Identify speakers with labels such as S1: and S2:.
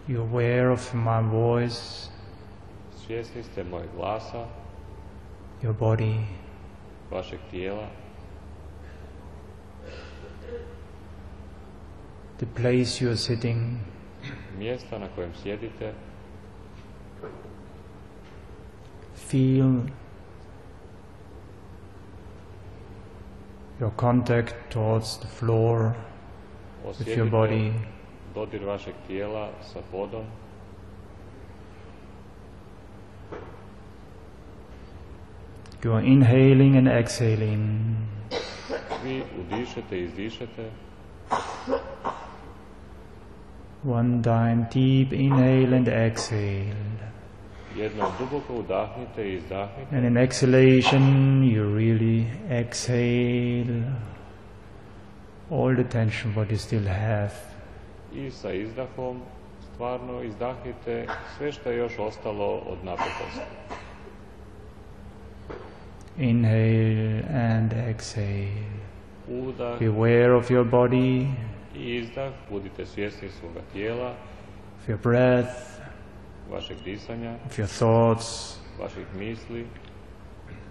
S1: You're aware of my voice,
S2: Svjesni ste mojeg glasa,
S1: your body,
S2: vašeg tijela,
S1: the place you are sitting,
S2: mjesta na kojem sjedite.
S1: feel your contact towards the floor with your body.
S2: Osjetite dodir vašeg tijela sa podom.
S1: You are inhaling and exhaling.
S2: Vi udišete i izdišete.
S1: One time, deep inhale and exhale.
S2: Jednom duboko udahnite i izdahnite.
S1: And in exhalation, you really exhale all the tension what you still have.
S2: I sa izdahom stvarno izdahnite sve što je još ostalo od napetosti.
S1: Inhale and exhale.
S2: Udah
S1: Be aware of your body,
S2: i izdah, budite svjesni svoga tijela,
S1: of your breath,
S2: vašeg disanja,
S1: of your thoughts.
S2: vaših misli.